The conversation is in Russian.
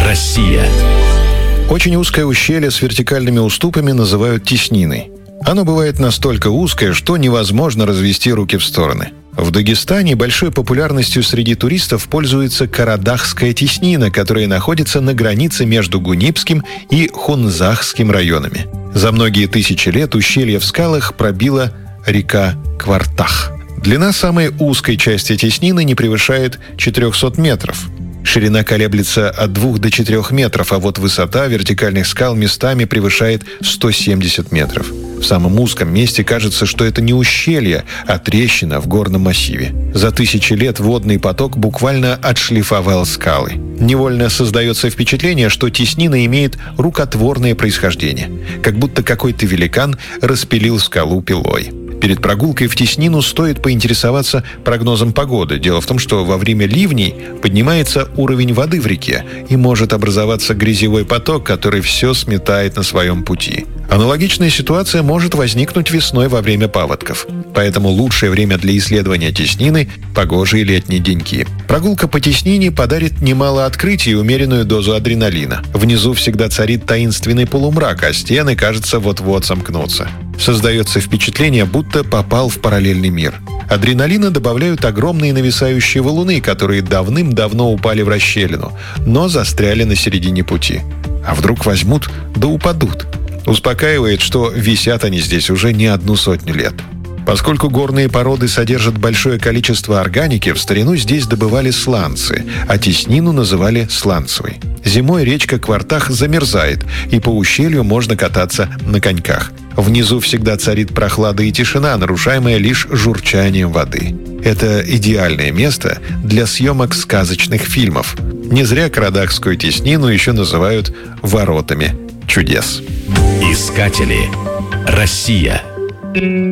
Россия. Очень узкое ущелье с вертикальными уступами называют тесниной. Оно бывает настолько узкое, что невозможно развести руки в стороны. В Дагестане большой популярностью среди туристов пользуется Карадахская теснина, которая находится на границе между Гунипским и Хунзахским районами. За многие тысячи лет ущелье в скалах пробила река Квартах. Длина самой узкой части теснины не превышает 400 метров. Ширина колеблется от 2 до 4 метров, а вот высота вертикальных скал местами превышает 170 метров. В самом узком месте кажется, что это не ущелье, а трещина в горном массиве. За тысячи лет водный поток буквально отшлифовал скалы. Невольно создается впечатление, что теснина имеет рукотворное происхождение, как будто какой-то великан распилил скалу пилой. Перед прогулкой в теснину стоит поинтересоваться прогнозом погоды. Дело в том, что во время ливней поднимается уровень воды в реке и может образоваться грязевой поток, который все сметает на своем пути. Аналогичная ситуация может возникнуть весной во время паводков. Поэтому лучшее время для исследования теснины – погожие летние деньки. Прогулка по теснине подарит немало открытий и умеренную дозу адреналина. Внизу всегда царит таинственный полумрак, а стены, кажется, вот-вот сомкнутся. Создается впечатление, будто попал в параллельный мир. Адреналина добавляют огромные нависающие валуны, которые давным-давно упали в расщелину, но застряли на середине пути. А вдруг возьмут да упадут? Успокаивает, что висят они здесь уже не 100 лет. Поскольку горные породы содержат большое количество органики, в старину здесь добывали сланцы, а теснину называли сланцевой. Зимой речка Квартах замерзает, и по ущелью можно кататься на коньках. Внизу всегда царит прохлада и тишина, нарушаемая лишь журчанием воды. Это идеальное место для съемок сказочных фильмов. Не зря Карадахскую теснину еще называют «воротами чудес». Искатели. Россия.